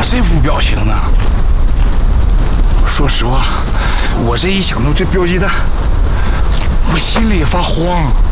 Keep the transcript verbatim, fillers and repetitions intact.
啥这副表情呢？说实话，我这一想到这标鸡蛋，我心里发慌。